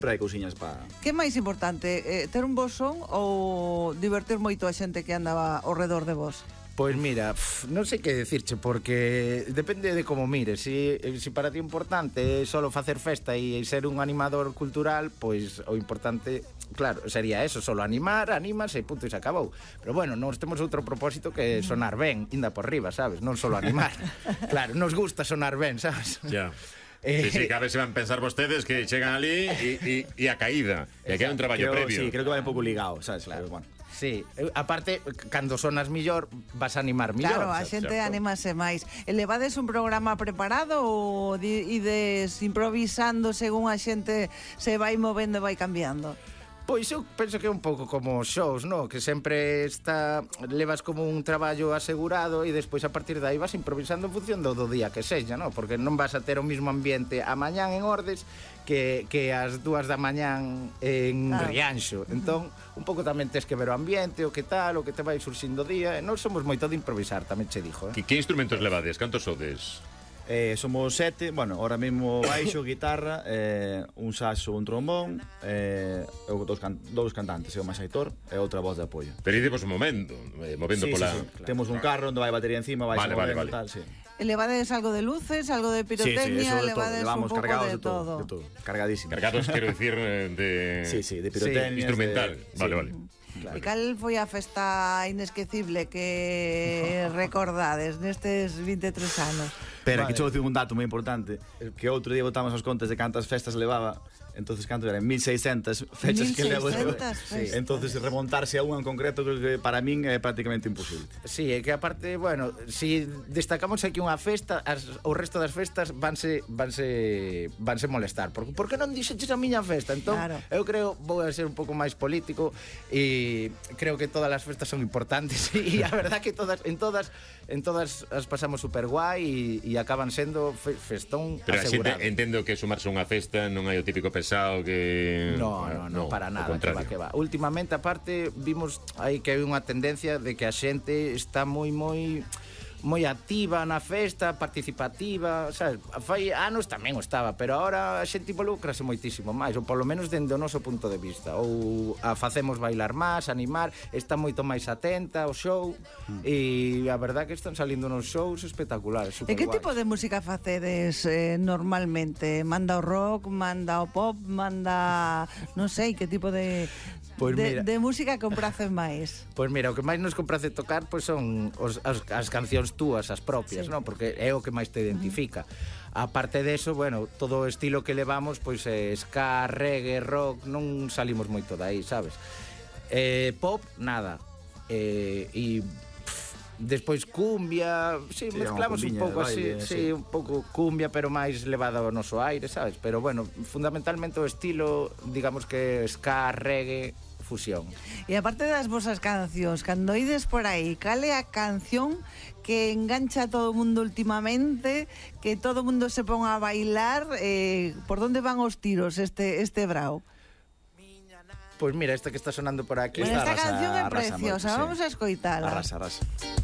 Pero hai cousiñas para... Que é máis importante, ter un bo son ou divertir moito a xente que andaba ao redor de vos? Pois mira, non sei que decirche, porque depende de como mires. Si para ti é importante solo facer festa e ser un animador cultural, pois o importante, claro, sería eso, solo animar, animas e punto, e se acabou. Pero bueno, nós temos outro propósito que é sonar ben, inda por riba, sabes? Non solo animar. Claro, nos gusta sonar ben, sabes? Ya. Sí, que a veces van a pensar vostedes que chegan ali e a caída. E aquí hai un traballo previo. Sí, creo que vai un pouco ligado, sabes? Claro. Pero, bueno. Sí, aparte, cando sonas millor, vas a animar millor. Claro, a xente anímase máis. E levades un programa preparado ou ides improvisando según a xente se vai movendo e vai cambiando? Pois eu penso que é un pouco como shows, no? Que sempre levas como un traballo asegurado e despois a partir de aí vas improvisando en función do día que sexa, no? Porque non vas a ter o mismo ambiente a mañán en Ordes que ás 2 da mañán en Rianxo. Entón, un pouco tamén tes que ver o ambiente, o que tal, o que te vai surxindo o día. E non somos moito de improvisar, tamén che dixo, Que instrumentos levades? Cantos sodes? Somos 7, bueno, ahora mesmo baixo, guitarra, un saxo, un trombón, dous cantantes, eu máis Aitor, e outra voz de apoio. Pero idevos movendo pola... Sí. Temos un carro onde vai batería encima, vai movendo, tal, sí. E levades algo de luces, algo de pirotecnia, levades un pouco de todo. Cargadísimo. Cargados, quero dicir, de... Sí, de pirotecnia. Instrumental, vale. Claro. E cal foi a festa inesquecible que recordades nestes 23 anos? Pero aquí vou dicir un dato moi importante, que outro día botamos as contas de cantas festas levaba. Entonces, canto eran? 1600 fechas que levo. Sí. Entonces, remontarse a unha en concreto que para min é prácticamente imposible. Sí, é que aparte, bueno, si destacamos aquí unha festa, o resto das festas vanse molestar. Por que non dixeches a miña festa? Entón, claro. Eu creo, vou a ser un pouco máis político e creo que todas as festas son importantes e a verdad que en todas as pasamos super guai e acaban sendo festón pero asegurado. Pero entendo que sumarse a unha festa non hai o típico pesado que... No, para nada, que va. Últimamente, aparte, vimos aí que hai unha tendencia de que a xente está moi activa na festa, participativa, sabes? Fai anos tamén o estaba, pero agora a xente involúcrase moitísimo máis, ou polo menos dende o noso punto de vista, ou a facemos bailar máis, animar, está moito máis atenta ao show, e a verdad que están salindo nos shows espectaculares, super guais. E que tipo de música facedes normalmente? Manda o rock, manda o pop, manda... non sei, que tipo de... Pues de música compraces máis? Pois mira, o que máis nos comprace tocar pois son as cancións túas, as propias, non? Porque é o que máis te identifica. Aparte deso, bueno, todo o estilo que levamos, pois ska, reggae, rock, non salimos moito dai, sabes? Pop, nada. E despois cumbia, sí, mezclamos un pouco así, sí, un pouco cumbia, pero máis levada ao noso aire, sabes? Pero bueno, fundamentalmente o estilo, digamos que ska, reggae, fusión. E aparte das vosas cancións, cando ides por aí, cal é a canción que engancha a todo o mundo últimamente, que todo o mundo se ponga a bailar, por onde van os tiros este brao? Pois mira, esta que está sonando por aquí. Esta canción é preciosa, vamos a escoitala. Arrasa.